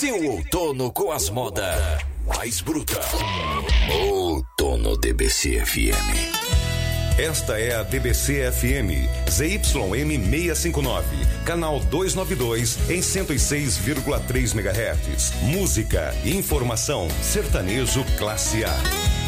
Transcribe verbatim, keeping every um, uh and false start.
Seu outono com as modas mais brutas. Outono D B C F M. Esta é a D B C F M, Z Y M seiscentos e cinquenta e nove, canal duzentos e noventa e dois, em cento e seis vírgula três megahertz. Música, informação, sertanejo classe A.